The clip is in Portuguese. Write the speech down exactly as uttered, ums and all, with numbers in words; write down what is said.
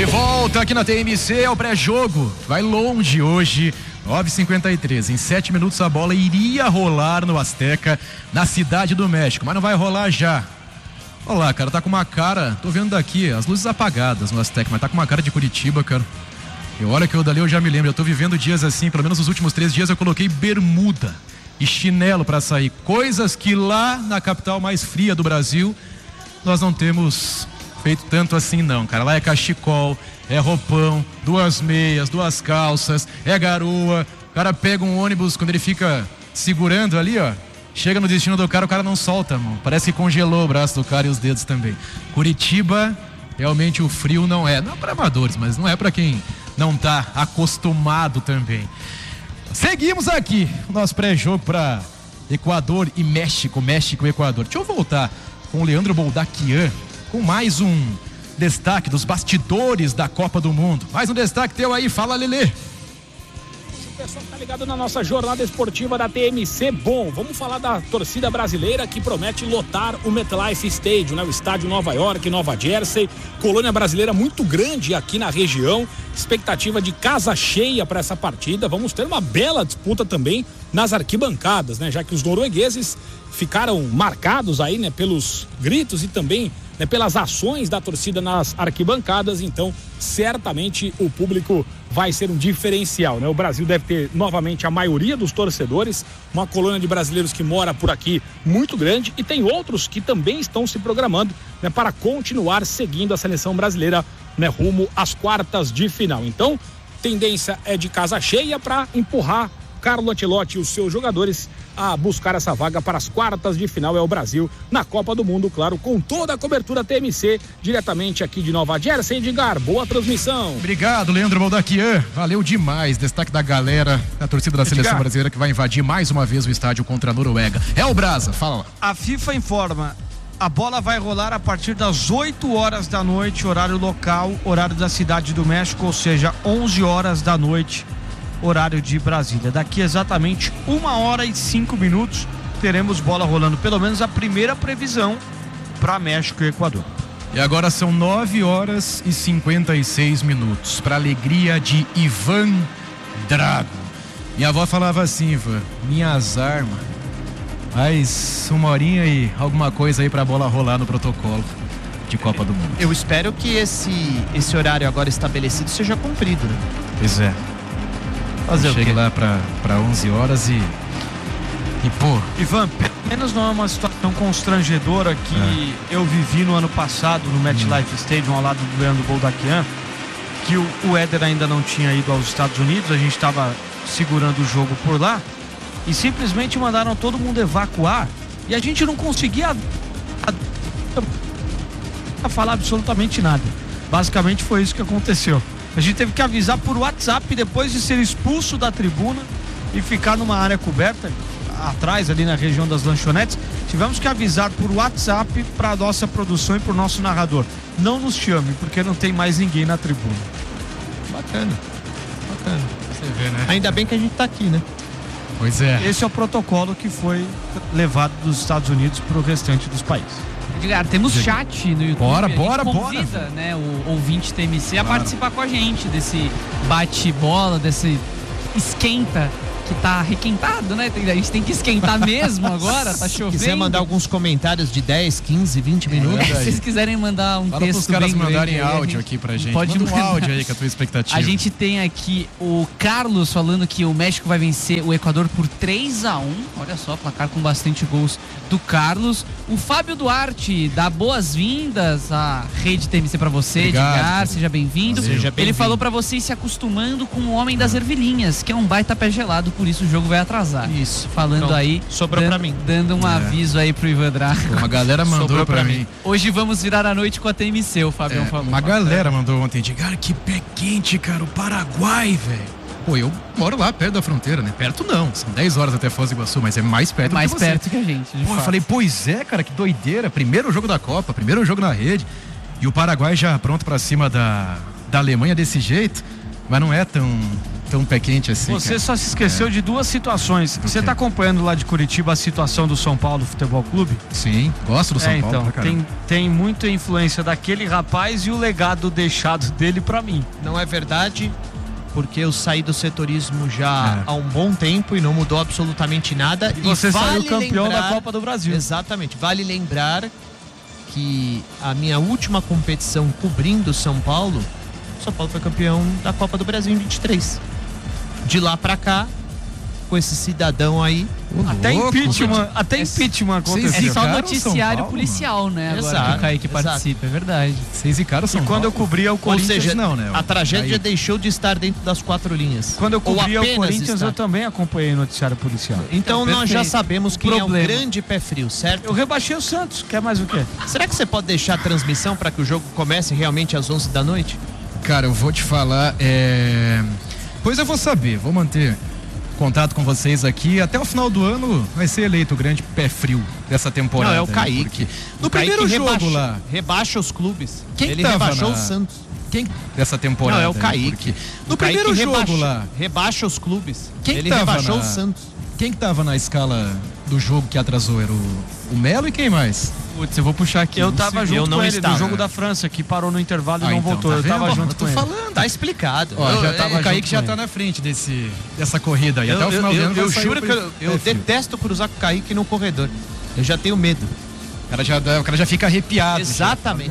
De volta aqui na T M C, é o pré-jogo. Vai longe hoje, nove e cinquenta e três. Em sete minutos a bola iria rolar no Azteca, na Cidade do México, mas não vai rolar já. Olha lá, cara, tá com uma cara, tô vendo daqui, as luzes apagadas no Azteca, mas tá com uma cara de Curitiba, cara. E olha que eu dali eu já me lembro, eu tô vivendo dias assim, pelo menos nos últimos três dias eu coloquei bermuda e chinelo pra sair. Coisas que lá na capital mais fria do Brasil, nós não temos feito tanto assim não, cara. Lá é cachecol, é roupão, duas meias, duas calças, é garoa. O cara pega um ônibus, quando ele fica segurando ali, ó, chega no destino do cara, o cara não solta, mano. Parece que congelou o braço do cara e os dedos também. Curitiba, realmente o frio não é, não é para amadores, mas não é para quem não tá acostumado também. Seguimos aqui o nosso pré-jogo para Equador e México, México e Equador. Deixa eu voltar com o Leandro Boldaquian, com mais um destaque dos bastidores da Copa do Mundo. Mais um destaque teu aí, fala, Lelê. O pessoal tá ligado na nossa jornada esportiva da T M C. Bom, vamos falar da torcida brasileira que promete lotar o MetLife Stadium, né? O estádio Nova York, Nova Jersey. Colônia brasileira muito grande aqui na região. Expectativa de casa cheia para essa partida. Vamos ter uma bela disputa também nas arquibancadas, né? Já que os noruegueses ficaram marcados aí, né? Pelos gritos e também, né, pelas ações da torcida nas arquibancadas. Então, certamente o público vai ser um diferencial, né? O Brasil deve ter novamente a maioria dos torcedores, uma colônia de brasileiros que mora por aqui muito grande, e tem outros que também estão se programando, né, para continuar seguindo a seleção brasileira, né, rumo às quartas de final. Então, tendência é de casa cheia para empurrar Carlo Ancelotti e os seus jogadores a buscar essa vaga para as quartas de final. É o Brasil na Copa do Mundo, claro, com toda a cobertura T M C, diretamente aqui de Nova Jersey. Edgar, boa transmissão. Obrigado, Leandro Boldaquian, valeu demais. Destaque da galera, da torcida da Edgar. Seleção brasileira, que vai invadir mais uma vez o estádio contra a Noruega. É o Brasa, fala lá. A FIFA informa, a bola vai rolar a partir das oito horas da noite, horário local, horário da Cidade do México, ou seja, onze horas da noite, horário de Brasília. Daqui exatamente uma hora e cinco minutos teremos bola rolando, pelo menos a primeira previsão para México e Equador. E agora são nove horas e cinquenta e seis minutos, para alegria de Ivan Drago. Minha avó falava assim, Ivan, minhas armas, mais uma horinha e alguma coisa aí para a bola rolar no protocolo de Copa do Mundo. Eu espero que esse, esse horário agora estabelecido seja cumprido, né? Pois é. Fazer Chegue lá para para onze horas e e pô. Ivan, pelo menos não é uma situação constrangedora que é. eu vivi no ano passado no MetLife hum. Stadium ao lado do Leandro Boldaquian, que o, o Éder ainda não tinha ido aos Estados Unidos, a gente estava segurando o jogo por lá e simplesmente mandaram todo mundo evacuar e a gente não conseguia a, a, a falar absolutamente nada. Basicamente foi isso que aconteceu. A gente teve que avisar por WhatsApp depois de ser expulso da tribuna e ficar numa área coberta, atrás ali na região das lanchonetes. Tivemos que avisar por WhatsApp para a nossa produção e para o nosso narrador: não nos chame, porque não tem mais ninguém na tribuna. Bacana, bacana. Você vê, né? Ainda bem que a gente tá aqui, né? Pois é. Esse é o protocolo que foi levado dos Estados Unidos para o restante dos países. Edgar, temos chat no YouTube. Bora, bora, convida, bora. Né, o ouvinte T M C a claro. participar com a gente desse bate-bola, desse esquenta que tá requentado, né? A gente tem que esquentar mesmo agora, tá chovendo. Se quiser mandar alguns comentários de dez, quinze, vinte minutos. É, se vocês quiserem mandar um Fala texto pros caras bem mandarem grande, áudio aqui pra gente. Pode Manda um mandar. áudio aí com a tua expectativa. A gente tem aqui o Carlos falando que o México vai vencer o Equador por três a um. Olha só, placar com bastante gols do Carlos. O Fábio Duarte dá boas-vindas à Rede T M C pra você. Obrigado, Edgar, seja bem-vindo. Seja bem-vindo. Ele falou pra você ir se acostumando com o Homem das Ervilhinhas, que é um baita pé gelado, por isso o jogo vai atrasar. Isso. Falando Pronto. aí, Sobrou dan- pra mim. dando um É. aviso aí pro Ivan Drago. Uma galera mandou Sobrou pra, pra mim. mim. Hoje vamos virar a noite com a T M C, o Fabião É, falou. uma galera mandou ontem de cara, que pé quente, cara, o Paraguai, velho. Pô, eu moro lá perto da fronteira, né? Perto não, são dez horas até Foz do Iguaçu, mas é mais perto É mais do que você. perto que a gente. de Pô, eu fato. falei, pois é, cara, que doideira. Primeiro jogo da Copa, primeiro jogo na rede. E o Paraguai já pronto pra cima da, da Alemanha desse jeito. Mas não é tão tão pé quente assim. Você cara. só se esqueceu é. de duas situações. Você quê? tá acompanhando lá de Curitiba a situação do São Paulo Futebol Clube? Sim, gosto do São é, Paulo. Então, pra caramba. tem, tem muita influência daquele rapaz e o legado deixado dele pra mim. Não é verdade, porque eu saí do setorismo já É. há um bom tempo e não mudou absolutamente nada. E você vale saiu campeão lembrar- da Copa do Brasil. Exatamente. Vale lembrar que a minha última competição cobrindo São Paulo, São Paulo foi campeão da Copa do Brasil em vinte e três. De lá pra cá, com esse cidadão aí, Até louco, impeachment, até É- impeachment Vocês É aconteceu. só zicaram noticiário São Paulo, policial, né? Agora Exato, que o Kaique exato. participa, é verdade. Vocês zicaram São E quando eu Paulo. cobria o ou Corinthians, seja, não, né? a tragédia Aí. deixou de estar dentro das quatro linhas. quando eu Ou cobria o apenas Corinthians, está. eu também acompanhei o noticiário policial. Então nós já perfeito. sabemos quem é Problema. o grande pé frio, certo? Eu rebaixei o Santos, quer mais o quê? Será que você pode deixar a transmissão para que o jogo comece realmente às onze da noite? Cara, eu vou te falar, é... Pois eu vou saber, vou manter contato com vocês aqui. Até o final do ano vai ser eleito o grande pé frio dessa temporada. Não, é o aí, Kaique. porque O No Kaique primeiro jogo rebaixa, lá, Rebaixa os clubes. Quem Ele tava rebaixou na- o Santos. quem dessa temporada? Não, é o aí, Kaique. porque No O Kaique primeiro jogo rebaixa, lá, Rebaixa os clubes. Quem Ele tava rebaixou na- o Santos. quem que tava na escala do jogo que atrasou? Era o, o Melo e quem mais? Putz, eu vou puxar aqui. Eu um tava segundo. junto eu não com ele estava. do jogo da França, que parou no intervalo e Ah, não então, voltou. tá eu tava vendo? junto Eu tô com ele. falando. Tá explicado. Ó, Eu- já tá, é, o Kaique já junto tá com na frente desse, dessa corrida aí. ele. Até o Eu, final eu, do ano eu, vai sair juro o que eu, eu pé frio. detesto cruzar com o Kaique no corredor. Eu já tenho medo. O cara já, dá- o cara já fica arrepiado. já. Exatamente.